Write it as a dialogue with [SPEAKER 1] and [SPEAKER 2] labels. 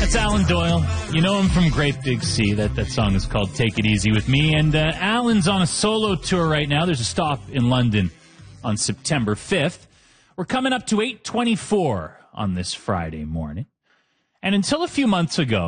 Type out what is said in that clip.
[SPEAKER 1] That's Alan Doyle. You know him from Great Big Sea. That song is called Take It Easy With Me. And Alan's on a solo tour right now. There's a stop in London on September 5th. We're coming up to 8:24 on this Friday morning. And until a few months ago,